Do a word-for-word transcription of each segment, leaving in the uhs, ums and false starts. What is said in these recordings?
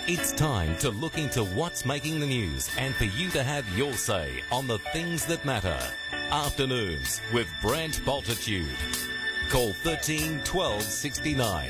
It's time to look into what's making the news and for you to have your say on the things that matter. Afternoons with Brent Bultitude. Call thirteen twelve sixty-nine.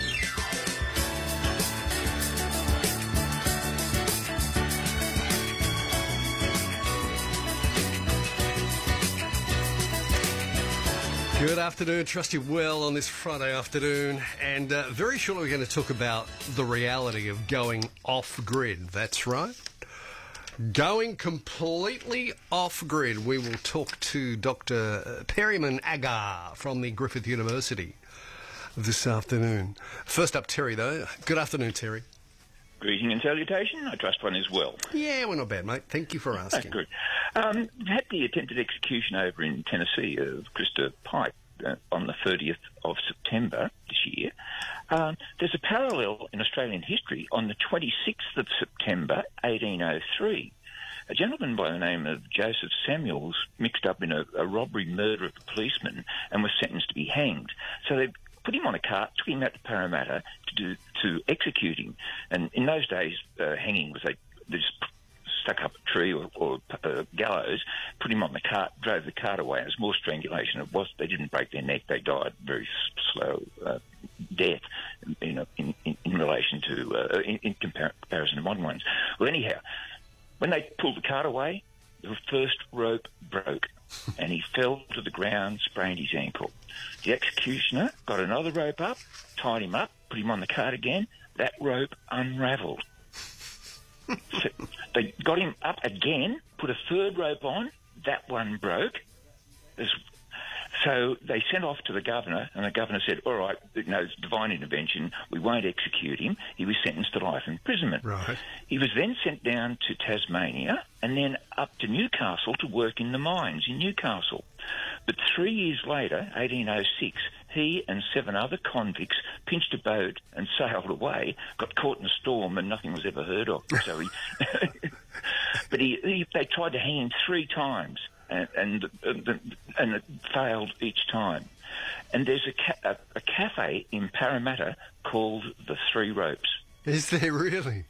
Good afternoon. Trust you well on this Friday afternoon. And uh, very shortly we're going to talk about the reality of going off-grid. That's right. Going completely off-grid. We will talk to Doctor Periman Agar from the Griffith University this afternoon. First up, Terry, though. Good afternoon, Terry. Greeting and salutation. I trust one is well. Yeah, we're not bad, mate. Thank you for asking. Good. Um, we had the attempted execution over in Tennessee of Krista Pike uh, on the thirtieth of September this year. Um, there's a parallel in Australian history. On the twenty-sixth of September, eighteen oh three, a gentleman by the name of Joseph Samuels mixed up in a, a robbery murder of a policeman and was sentenced to be hanged. So they put him on a cart, took him out to Parramatta to do to execute him. And in those days, uh, hanging was they, they just stuck up a tree or, or uh, gallows, put him on the cart, drove the cart away. It was more strangulation. It was they didn't break their neck; they died very s- slow uh, death, you know, in, in, in relation to uh, in, in compar- comparison to modern ones. Well, anyhow, when they pulled the cart away, the first rope broke, and he fell to the ground, sprained his ankle. The executioner got another rope up, tied him up, put him on the cart again. That rope unravelled. So they got him up again, put a third rope on. That one broke. There's, so they sent off to the governor, and the governor said, all right, you know, it's divine intervention. We won't execute him. He was sentenced to life imprisonment. Right. He was then sent down to Tasmania and then up to Newcastle to work in the mines in Newcastle. But three years later, eighteen oh six, he and seven other convicts pinched a boat and sailed away, got caught in a storm, and nothing was ever heard of. So he, but he, he, they tried to hang him three times, and and, and and it failed each time. And there's a, ca- a, a cafe in Parramatta called the Three Ropes. Is there really?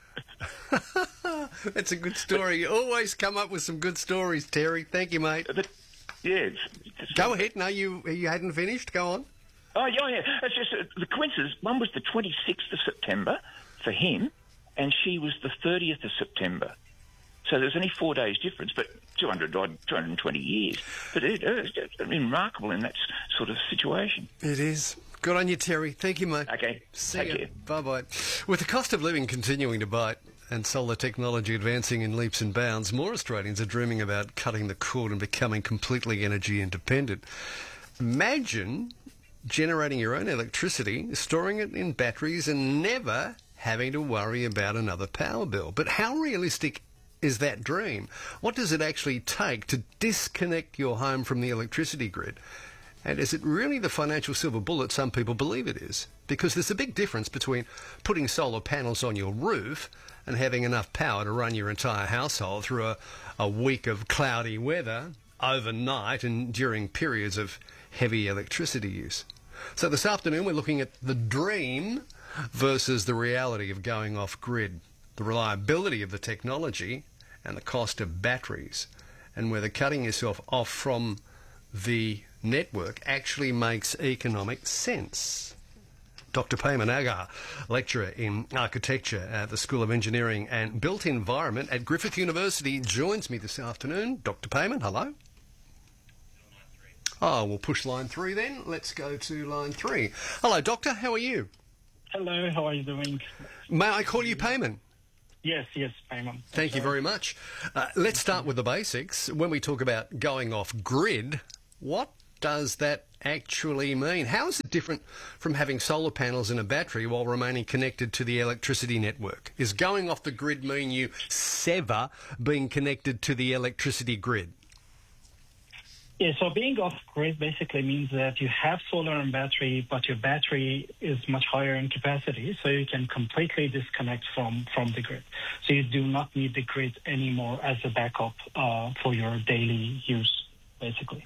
That's a good story. You always come up with some good stories, Terry. Thank you, mate. But, yeah, it's, it's, Go ahead. No, you you hadn't finished. Go on. Oh, yeah, yeah. It's just uh, the coincidence. One was the twenty-sixth of September for him, and she was the thirtieth of September. So there's only four days difference, but two hundred odd, two hundred twenty years. But it, uh, it's just remarkable in that s- sort of situation. It is. Good on you, Terry. Thank you, mate. Okay. See Take you. care. Bye-bye. With the cost of living continuing to bite and solar technology advancing in leaps and bounds, more Australians are dreaming about cutting the cord and becoming completely energy independent. Imagine generating your own electricity, storing it in batteries, and never having to worry about another power bill. But how realistic is that dream? What does it actually take to disconnect your home from the electricity grid? And is it really the financial silver bullet some people believe it is? Because there's a big difference between putting solar panels on your roof and having enough power to run your entire household through a, a week of cloudy weather, overnight and during periods of heavy electricity use. So this afternoon we're looking at the dream versus the reality of going off-grid, the reliability of the technology and the cost of batteries, and whether cutting yourself off from the network actually makes economic sense. Doctor Payman Agar, lecturer in architecture at the School of Engineering and Built Environment at Griffith University, joins me this afternoon. Doctor Payman, hello. Oh, we'll push line three then. Let's go to line three. Hello, Doctor. How are you? Hello, how are you doing? May I call you Payman? Yes, yes, Payman. Thank you very much. Uh, let's start with the basics. When we talk about going off grid, what does that actually mean? How is it different from having solar panels and a battery while remaining connected to the electricity network? Is going off the grid mean you sever being connected to the electricity grid? Yeah, so being off-grid basically means that you have solar and battery, but your battery is much higher in capacity, so you can completely disconnect from, from the grid. So you do not need the grid anymore as a backup uh, for your daily use, basically.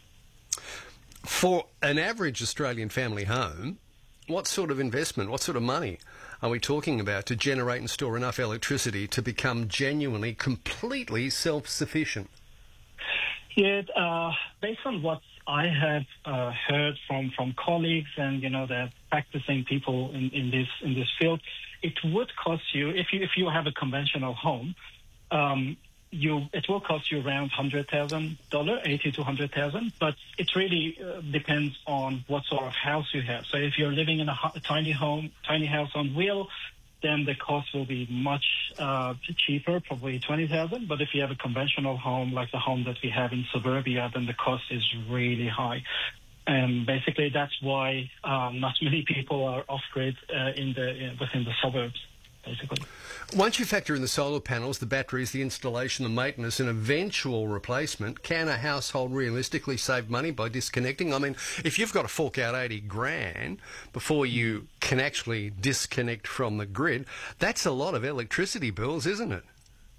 For an average Australian family home, what sort of investment, what sort of money are we talking about to generate and store enough electricity to become genuinely, completely self-sufficient? Yeah, uh, based on what I have uh, heard from, from colleagues and, you know, the practicing people in, in this in this field, it would cost you, if you if you have a conventional home, um, you it will cost you around one hundred thousand dollars, eighty to one hundred thousand dollars, but it really uh, depends on what sort of house you have. So if you're living in a, ho- a tiny home, tiny house on wheel, then the cost will be much uh, cheaper, probably twenty thousand dollars. But if you have a conventional home, like the home that we have in suburbia, then the cost is really high. And basically, that's why um, not many people are off-grid uh, in the in, within the suburbs, basically. Once you factor in the solar panels, the batteries, the installation, the maintenance, and eventual replacement, can a household realistically save money by disconnecting? I mean, if you've got to fork out eighty grand before you can actually disconnect from the grid, that's a lot of electricity bills, isn't it?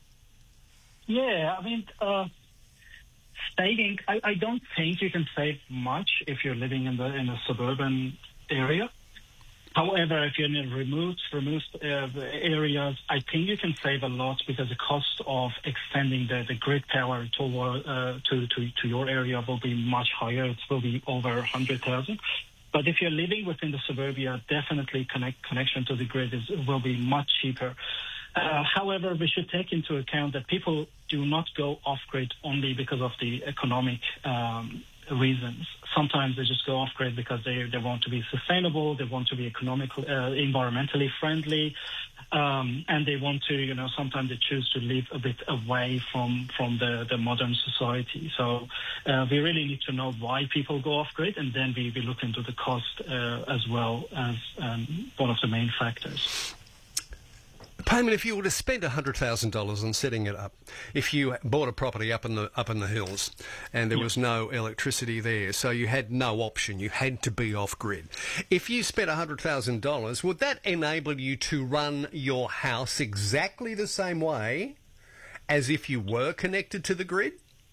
Yeah, I mean, uh, saving, I, I don't think you can save much if you're living in the in a suburban area. However, if you're in remote, remote uh, areas, I think you can save a lot because the cost of extending the, the grid power to, uh, to, to, to your area will be much higher. It will be over one hundred thousand. But if you're living within the suburbia, definitely connect, connection to the grid is, will be much cheaper. Uh, however, we should take into account that people do not go off-grid only because of the economic um, reasons. Sometimes they just go off-grid because they, they want to be sustainable, they want to be economically, uh, environmentally friendly, um, and they want to, you know, sometimes they choose to live a bit away from, from the, the modern society. So uh, we really need to know why people go off-grid, and then we, we look into the cost uh, as well as um, one of the main factors. Payman, if you were to spend one hundred thousand dollars on setting it up, if you bought a property up in the up in the hills and there yeah. was no electricity there, so you had no option, you had to be off-grid. If you spent one hundred thousand dollars, would that enable you to run your house exactly the same way as if you were connected to the grid?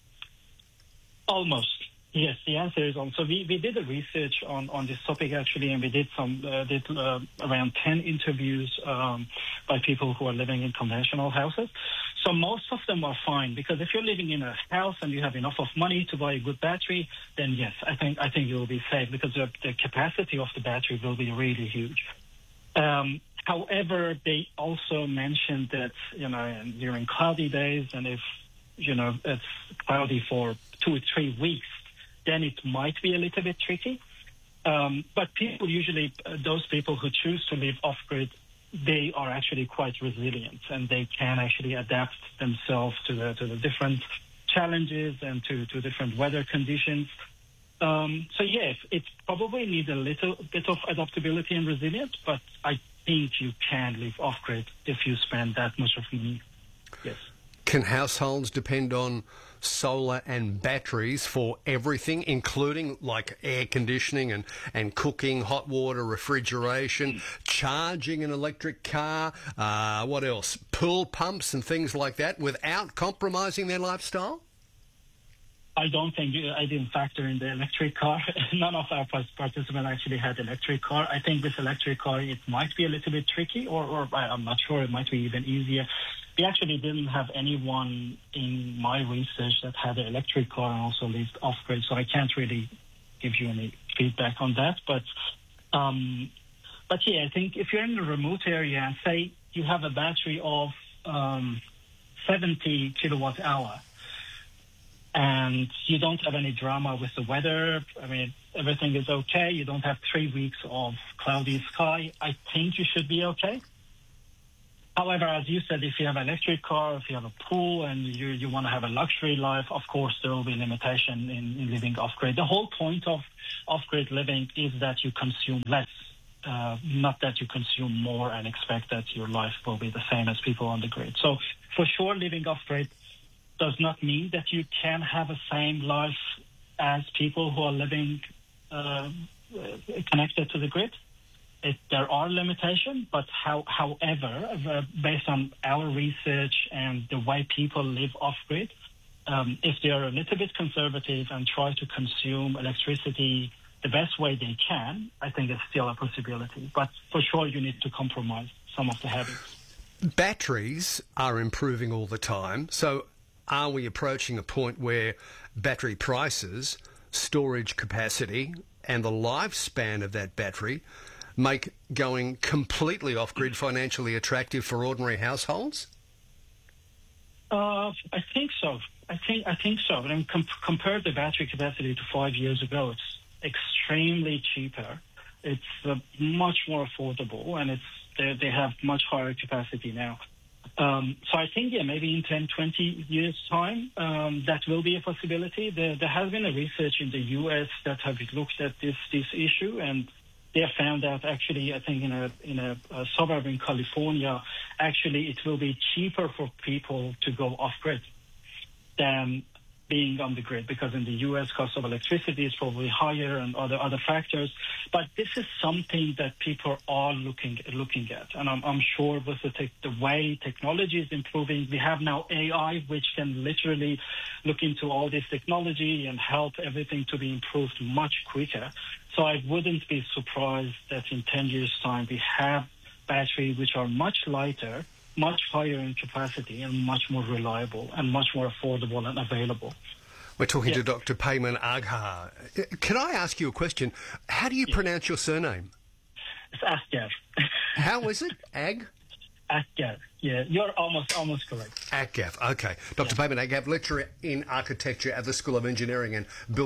Almost. Yes, the answer is on. So we, we did a research on, on this topic actually, and we did some uh, did uh, around ten interviews um, by people who are living in conventional houses. So most of them are fine because if you're living in a house and you have enough of money to buy a good battery, then yes, I think I think you will be safe because the, the capacity of the battery will be really huge. Um, however, they also mentioned that you know during cloudy days and if you know it's cloudy for two or three weeks, then it might be a little bit tricky. Um, but people usually, uh, those people who choose to live off-grid, they are actually quite resilient and they can actually adapt themselves to the, to the different challenges and to, to different weather conditions. Um, so yes, it probably needs a little bit of adaptability and resilience, but I think you can live off-grid if you spend that much of money. Yes. Can households depend on solar and batteries for everything, including like air conditioning and, and cooking, hot water, refrigeration, charging an electric car, uh, what else, pool pumps and things like that without compromising their lifestyle? I don't think, I didn't factor in the electric car. None of our participants actually had electric car. I think with electric car it might be a little bit tricky, or, or I'm not sure, it might be even easier. We actually didn't have anyone in my research that had an electric car and also lived off-grid, so I can't really give you any feedback on that. But, um, but yeah, I think if you're in a remote area and say you have a battery of um, seventy kilowatt hour, and you don't have any drama with the weather, I mean, everything is okay, you don't have three weeks of cloudy sky, I think you should be okay. However, as you said, if you have an electric car, if you have a pool and you, you want to have a luxury life, of course, there will be limitation in, in living off-grid. The whole point of off-grid living is that you consume less, uh, not that you consume more and expect that your life will be the same as people on the grid. So for sure, living off-grid does not mean that you can have the same life as people who are living uh, connected to the grid. It, there are limitations, but how, however, uh, based on our research and the way people live off-grid, um, if they are a little bit conservative and try to consume electricity the best way they can, I think it's still a possibility. But for sure, you need to compromise some of the habits. Batteries are improving all the time. So are we approaching a point where battery prices, storage capacity, and the lifespan of that battery make going completely off-grid financially attractive for ordinary households? Uh, I think so. I think I think so. I mean, com- compare the battery capacity to five years ago. It's extremely cheaper. It's uh, much more affordable, and it's they, they have much higher capacity now. Um, so I think, yeah, maybe in ten, twenty years' time, um, that will be a possibility. There, there has been a research in the U S that have looked at this this issue, and they have found out actually, I think in a in a, a suburb in California, actually it will be cheaper for people to go off-grid than being on the grid, because in the U S cost of electricity is probably higher and other other factors. But this is something that people are looking looking at, and I'm, I'm sure with the, te- the way technology is improving, we have now A I which can literally look into all this technology and help everything to be improved much quicker. So I wouldn't be surprised that in ten years' time we have batteries which are much lighter, much higher in capacity, and much more reliable and much more affordable and available. We're talking Yeah. to Doctor Payman Agha. Can I ask you a question? How do you Yeah. pronounce your surname? It's Asgar. How is it? Ag? Asgar. Yeah, you're almost almost correct. Agaf. Okay. Doctor Payman Agha, lecturer in architecture at the School of Engineering and Building